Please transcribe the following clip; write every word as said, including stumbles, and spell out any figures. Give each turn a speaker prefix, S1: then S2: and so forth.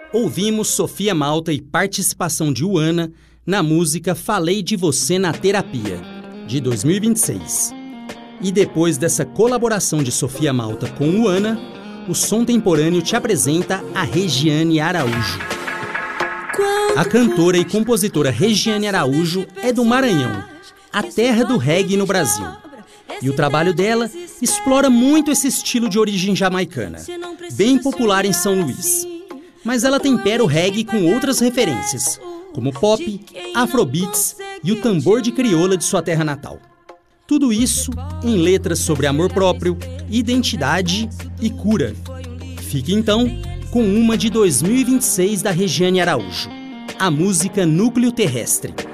S1: Ouvimos Sofia Malta e participação de Uana na música Falei de Você na Terapia, de dois mil e vinte e seis. E depois dessa colaboração de Sofia Malta com Uana, o Som Temporâneo te apresenta a Regiane Araújo. A cantora e compositora Regiane Araújo é do Maranhão, a terra do reggae no Brasil. E o trabalho dela explora muito esse estilo de origem jamaicana, bem popular em São Luís. Mas ela tempera o reggae com outras referências, como pop, afrobeats e o tambor de crioula de sua terra natal. Tudo isso em letras sobre amor próprio, identidade e cura. Fique então com uma de dois mil e vinte e seis da Regiane Araújo, a música Núcleo Terrestre.